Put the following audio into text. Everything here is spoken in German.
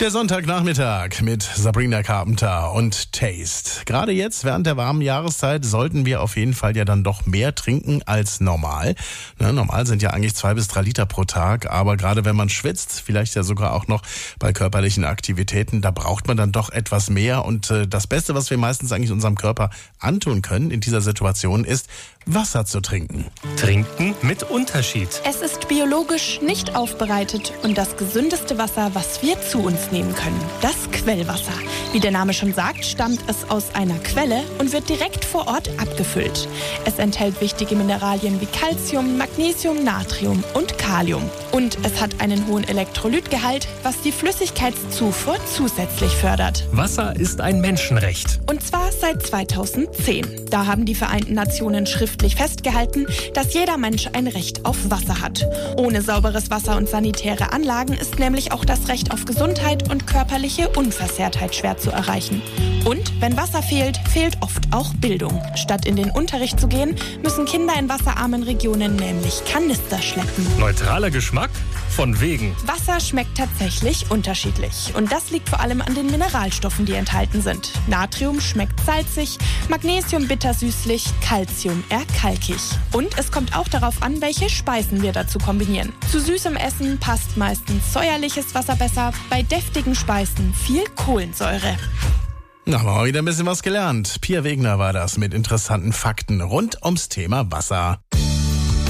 Der Sonntagnachmittag mit Sabrina Carpenter und Taste. Gerade jetzt, während der warmen Jahreszeit, sollten wir auf jeden Fall ja dann doch mehr trinken als normal. Normal sind ja eigentlich 2 bis 3 Liter pro Tag, aber gerade wenn man schwitzt, vielleicht ja sogar auch noch bei körperlichen Aktivitäten, da braucht man dann doch etwas mehr. Und das Beste, was wir meistens eigentlich unserem Körper antun können in dieser Situation, ist Wasser zu trinken. Trinken mit Unterschied. Es ist biologisch nicht aufbereitet und das gesündeste Wasser, was wir zu uns nehmen können. Das Quellwasser. Wie der Name schon sagt, stammt es aus einer Quelle und wird direkt vor Ort abgefüllt. Es enthält wichtige Mineralien wie Calcium, Magnesium, Natrium und Kalium. Und es hat einen hohen Elektrolytgehalt, was die Flüssigkeitszufuhr zusätzlich fördert. Wasser ist ein Menschenrecht. Und zwar seit 2010. Da haben die Vereinten Nationen schriftlich festgehalten, dass jeder Mensch ein Recht auf Wasser hat. Ohne sauberes Wasser und sanitäre Anlagen ist nämlich auch das Recht auf Gesundheit und körperliche Unversehrtheit schwer zu erreichen. Und wenn Wasser fehlt, fehlt oft auch Bildung. Statt in den Unterricht zu gehen, müssen Kinder in wasserarmen Regionen nämlich Kanister schleppen. Neutraler Geschmack? Von wegen. Wasser schmeckt tatsächlich unterschiedlich. Und das liegt vor allem an den Mineralstoffen, die enthalten sind. Natrium schmeckt salzig, Magnesium bittersüßlich, Calcium eher kalkig. Und es kommt auch darauf an, welche Speisen wir dazu kombinieren. Zu süßem Essen passt meistens säuerliches Wasser besser, bei deftigen Speisen viel Kohlensäure. Na, haben wir wieder ein bisschen was gelernt. Pia Wegner war das mit interessanten Fakten rund ums Thema Wasser.